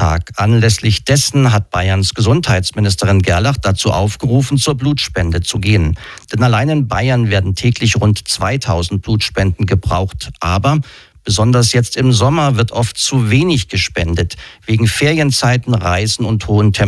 Tag. Anlässlich dessen hat Bayerns Gesundheitsministerin Gerlach dazu aufgerufen, zur Blutspende zu gehen. Denn allein in Bayern werden täglich rund 2000 Blutspenden gebraucht. Aber besonders jetzt im Sommer wird oft zu wenig gespendet, wegen Ferienzeiten, Reisen und hohen Temperaturen.